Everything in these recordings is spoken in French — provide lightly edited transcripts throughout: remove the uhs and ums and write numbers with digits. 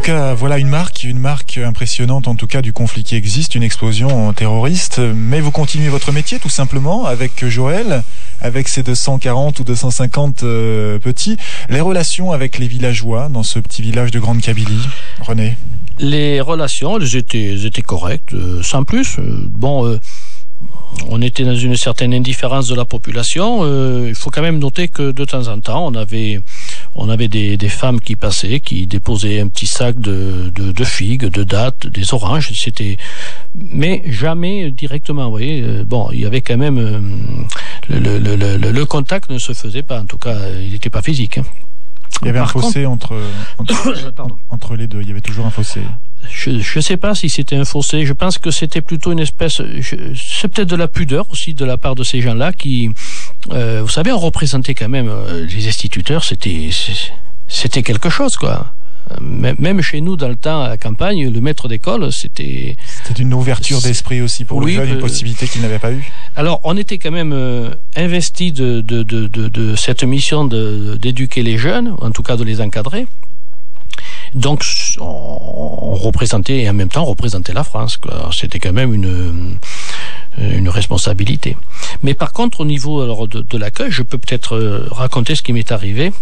cas, voilà une marque impressionnante en tout cas du conflit qui existe, une explosion terroriste. Mais vous continuez votre métier tout simplement avec Joël, avec ses 240 ou 250 petits. Les relations avec les villageois dans ce petit village de Grande Kabylie, René? Les relations, elles étaient correctes, sans plus. On était dans une certaine indifférence de la population. Il faut quand même noter que de temps en temps, on avait des femmes qui passaient, qui déposaient un petit sac de figues, de dattes, des oranges. Mais jamais directement. Vous voyez. Il y avait quand même le contact ne se faisait pas. En tout cas, il n'était pas physique. Il y avait un fossé entre les deux. Il y avait toujours un fossé. Je ne sais pas si c'était un fossé. Je pense que c'était plutôt une espèce... C'est peut-être de la pudeur aussi de la part de ces gens-là qui... vous savez, on représentait quand même... les instituteurs, c'était quelque chose, quoi. Même chez nous, dans le temps, à la campagne, le maître d'école, c'était... C'était une ouverture d'esprit aussi pour le jeune, une possibilité qu'il n'avait pas eue. Alors, on était quand même investis de cette mission d'éduquer les jeunes, en tout cas de les encadrer. Donc, on représentait, et en même temps, on représentait la France, quoi. C'était quand même une responsabilité. Mais par contre, au niveau de l'accueil, je peux peut-être raconter ce qui m'est arrivé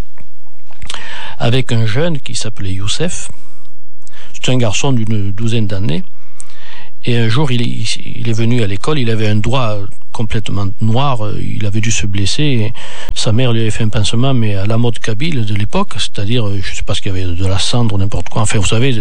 avec un jeune qui s'appelait Youssef. C'est un garçon d'une douzaine d'années. Et un jour, il est venu à l'école, il avait un doigt complètement noir, il avait dû se blesser. Et sa mère lui avait fait un pansement, mais à la mode kabyle de l'époque, c'est-à-dire, je ne sais pas ce qu'il y avait, de la cendre ou n'importe quoi. Enfin, vous savez,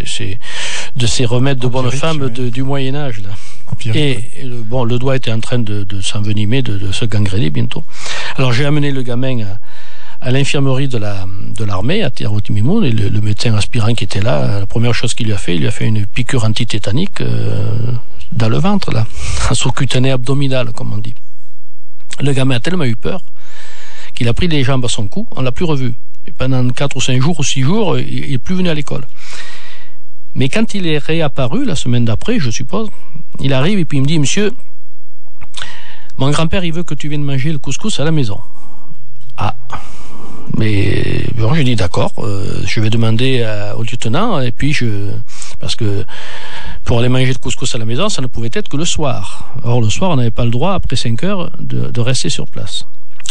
de ces remèdes de bonne femme du Moyen-Âge. Là. Et le doigt était en train de s'envenimer, de se gangréner bientôt. Alors j'ai amené le gamin à l'infirmerie de l'armée, à Tiarout Mimoun, et le médecin aspirant qui était là, la première chose qu'il lui a fait, il lui a fait une piqûre antitétanique dans le ventre, là, en sous-cutané abdominal, comme on dit. Le gamin a tellement eu peur qu'il a pris les jambes à son cou, on l'a plus revu. Et pendant 4 ou 5 jours ou 6 jours, il n'est plus venu à l'école. Mais quand il est réapparu, la semaine d'après, je suppose, il arrive et puis il me dit, monsieur, mon grand-père, il veut que tu viennes manger le couscous à la maison. Ah, mais bon, j'ai dit d'accord, je vais demander au lieutenant, et puis parce que pour aller manger le couscous à la maison, ça ne pouvait être que le soir. Or, le soir, on n'avait pas le droit, après 5 heures, de rester sur place.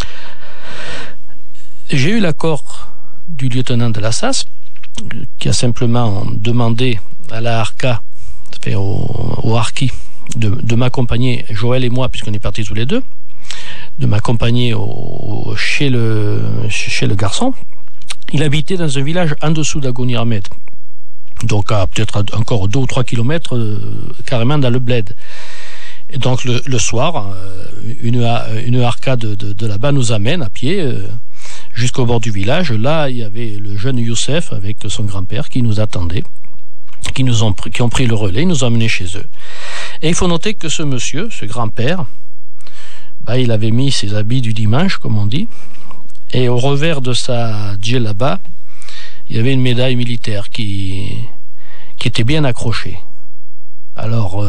J'ai eu l'accord du lieutenant de la SAS, qui a simplement demandé à la Harka, au Harki, de m'accompagner, Joël et moi, puisqu'on est partis tous les deux, de m'accompagner chez le garçon. Il habitait dans un village en dessous d'Agoni Ahmed, donc à peut-être encore 2 ou 3 kilomètres carrément dans le bled. Et donc le soir, une arcade de là-bas nous amène à pied jusqu'au bord du village. Là, il y avait le jeune Youssef avec son grand-père qui nous attendait, qui ont pris le relais, ils nous ont emmenés chez eux. Et il faut noter que ce monsieur, ce grand-père, il avait mis ses habits du dimanche, comme on dit, et au revers de sa djellaba, il y avait une médaille militaire qui était bien accrochée. Alors,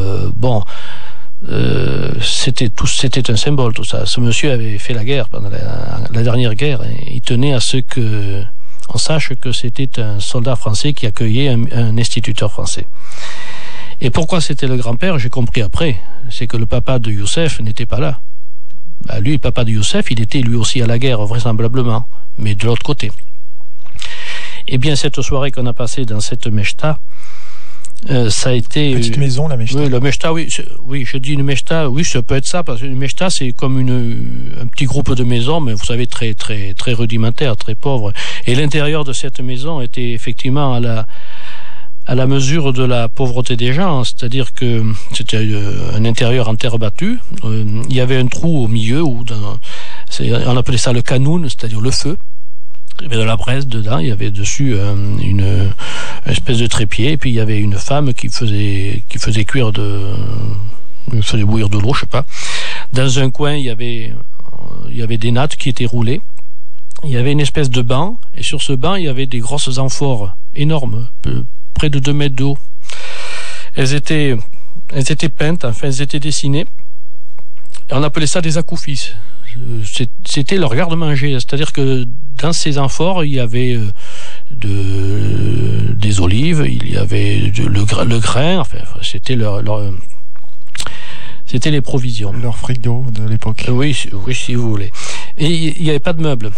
c'était un symbole, tout ça. Ce monsieur avait fait la guerre pendant la dernière guerre, et il tenait à ce que on sache que c'était un soldat français qui accueillait un instituteur français. Et pourquoi c'était le grand-père, j'ai compris après, c'est que le papa de Youssef n'était pas là. Lui, le papa de Youssef, il était lui aussi à la guerre, vraisemblablement, mais de l'autre côté. Eh bien, cette soirée qu'on a passée dans cette mechta, ça a été... Petite maison, la mechta. Oui, la mechta, oui, je dis une mechta, oui, ça peut être ça, parce qu'une mechta, c'est comme un petit groupe de maisons, mais vous savez, très, très, très rudimentaire, très pauvre. Et l'intérieur de cette maison était effectivement à la mesure de la pauvreté des gens, c'est-à-dire que c'était un intérieur en terre battue, il y avait un trou au milieu, on appelait ça le canoun, c'est-à-dire le feu, il y avait de la braise dedans, il y avait dessus une espèce de trépied, et puis il y avait une femme qui faisait cuire faisait bouillir de l'eau, je sais pas. Dans un coin, il y avait des nattes qui étaient roulées, il y avait une espèce de banc, et sur ce banc, il y avait des grosses amphores énormes, près de 2 mètres de haut. Elles étaient peintes, enfin elles étaient dessinées. Et on appelait ça des akoufis. C'était leur garde-manger, c'est-à-dire que dans ces amphores, il y avait des olives, il y avait le grain, enfin, c'était c'était les provisions. Leur frigo de l'époque. Oui, si vous voulez. Et il n'y avait pas de meubles.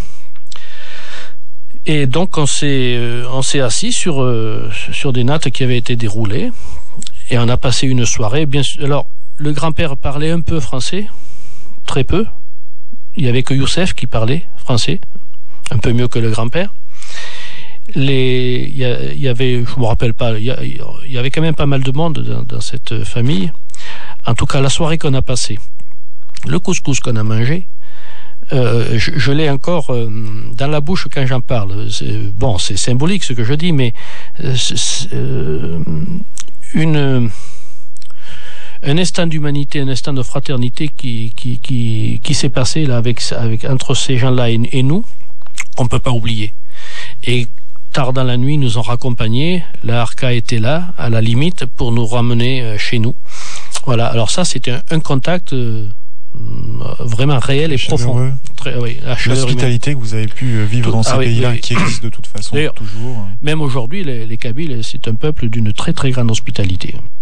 Et donc on s'est assis sur des nattes qui avaient été déroulées et on a passé une soirée. Bien sûr, alors le grand-père parlait un peu français, très peu. Il y avait que Youssef qui parlait français, un peu mieux que le grand-père. Il y avait, je me rappelle pas, il y avait quand même pas mal de monde dans cette famille. En tout cas, la soirée qu'on a passée, le couscous qu'on a mangé, je l'ai encore dans la bouche quand j'en parle. C'est symbolique ce que je dis, mais un instant d'humanité, un instant de fraternité qui s'est passé là entre ces gens-là et nous, on ne peut pas oublier. Et tard dans la nuit, ils nous ont raccompagnés. La Arca était là, à la limite, pour nous ramener chez nous. Voilà, alors ça, c'était un contact vraiment réel et profond. L'hospitalité que vous avez pu vivre dans ces pays-là, qui existe de toute façon toujours. Même aujourd'hui, les Kabyles, c'est un peuple d'une très très grande hospitalité.